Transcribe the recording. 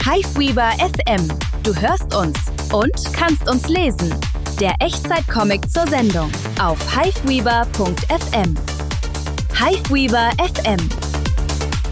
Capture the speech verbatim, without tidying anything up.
Hiveweaver F M. Du hörst uns und kannst uns lesen. Der Echtzeit-Comic zur Sendung auf hiveweaver punkt f m. Hiveweaver F M.